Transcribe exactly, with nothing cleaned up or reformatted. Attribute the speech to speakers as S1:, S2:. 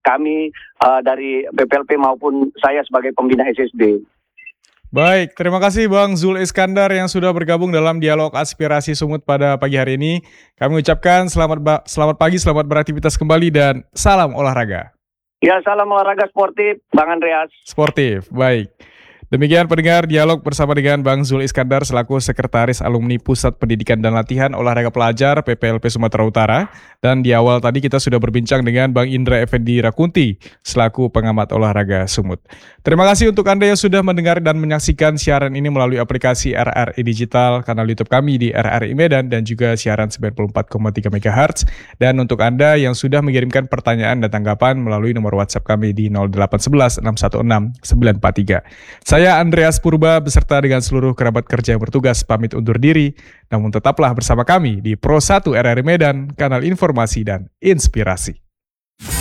S1: kami uh, dari B P L P maupun saya sebagai pembina S S D.
S2: Baik, terima kasih Bang Zul Iskandar yang sudah bergabung dalam dialog aspirasi Sumut pada pagi hari ini. Kami ucapkan selamat ba- selamat pagi, selamat beraktivitas kembali dan salam olahraga.
S1: Ya, salam olahraga sportif, Bang Andreas.
S2: Sportif, baik. Demikian pendengar dialog bersama dengan Bang Zul Iskandar selaku Sekretaris Alumni Pusat Pendidikan dan Latihan Olahraga Pelajar P P L P Sumatera Utara. Dan di awal tadi kita sudah berbincang dengan Bang Indra Effendi Rakunti selaku pengamat olahraga Sumut. Terima kasih untuk Anda yang sudah mendengar dan menyaksikan siaran ini melalui aplikasi R R I Digital, kanal YouTube kami di R R I Medan dan juga siaran sembilan puluh empat koma tiga megahertz. Dan untuk Anda yang sudah mengirimkan pertanyaan dan tanggapan melalui nomor WhatsApp kami di nol delapan satu satu enam satu enam sembilan empat tiga. Saya Andreas Purba beserta dengan seluruh kerabat kerja yang bertugas pamit undur diri, namun tetaplah bersama kami di Pro satu R R I Medan, kanal informasi dan inspirasi.